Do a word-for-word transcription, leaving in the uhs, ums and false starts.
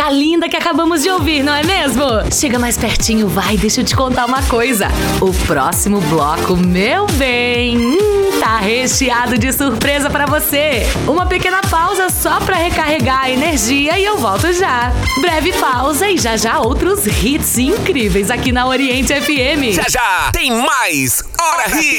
música linda que acabamos de ouvir, não é mesmo? Chega mais pertinho, vai, deixa eu te contar uma coisa. O próximo bloco, meu bem, hum, tá recheado de surpresa pra você. Uma pequena pausa só pra recarregar a energia e eu volto já. Breve pausa e já já outros hits incríveis aqui na Oriente F M. Já já tem mais Hora Hits.